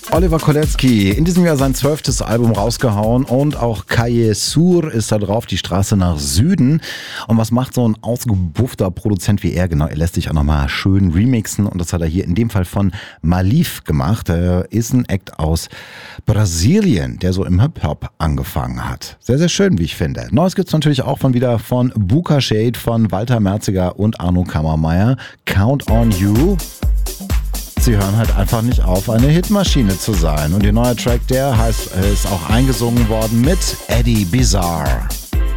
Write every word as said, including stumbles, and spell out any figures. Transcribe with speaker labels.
Speaker 1: Oliver Kolecki, in diesem Jahr sein zwölftes Album rausgehauen und auch Calle Sur ist da drauf, die Straße nach Süden. Und was macht so ein ausgebuffter Produzent wie er? Genau, er lässt sich auch nochmal schön remixen und das hat er hier in dem Fall von Malif gemacht. Er ist ein Act aus Brasilien, der so im Hip-Hop angefangen hat. Sehr, sehr schön, wie ich finde. Neues gibt's natürlich auch von wieder von Buka Shade, von Walter Merziger und Arno Kammermeier. Count on You. Sie hören halt einfach nicht auf, eine Hitmaschine zu sein. Und ihr neuer Track, der heißt, ist auch eingesungen worden mit Eddie Bizarre.